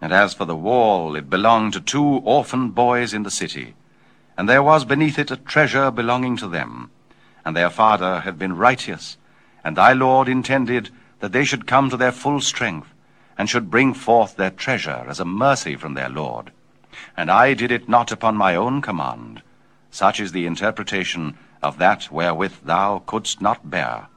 And as for the wall, it belonged to 2 orphan boys in the city. And there was beneath it a treasure belonging to them. And their father had been righteous, and thy Lord intended that they should come to their full strength, and should bring forth their treasure as a mercy from their Lord. And I did it not upon my own command. Such is the interpretation of that wherewith thou couldst not bear.